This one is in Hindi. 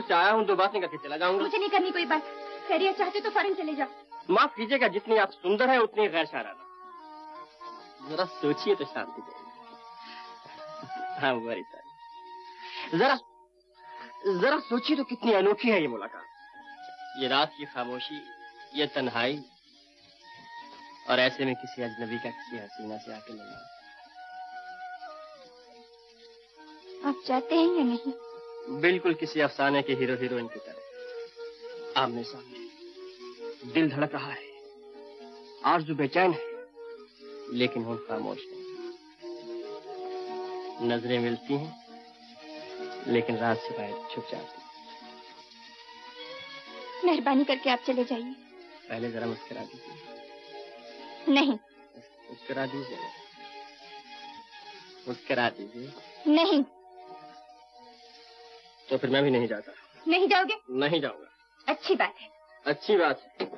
से आया हूँ, 2 बातें करके चला जाऊंगा। मुझे नहीं करनी कोई बात। खैरियत चाहते तो फौरन चले जाओ। माफ कीजिएगा, जितनी आप सुंदर है उतनी गैर शाराना। जरा सोचिए तो शांति देगी। हाँ वेरी सॉरी। जरा सोचिए तो कितनी अनोखी है ये मुलाकात। ये रात की खामोशी, ये तन्हाई, और ऐसे में किसी अजनबी का किसी हसीना से आके मिलना। आप चाहते हैं या नहीं? बिल्कुल किसी अफसाने के हीरो हीरोइन की तरह आमने सामने। दिल धड़क रहा है, आरज़ू बेचैन है, लेकिन होंठ खामोश है। नजरें मिलती हैं, लेकिन रात से बाहर छुप जाती। मेहरबानी करके आप चले जाइए। पहले जरा मुस्कुरा दीजिए। नहीं। मुस्कुरा दीजिए, मुस्कुरा दीजिए। नहीं। तो फिर मैं भी नहीं जाता। नहीं जाओगे? नहीं जाऊंगा। अच्छी बात है। अच्छी बात है।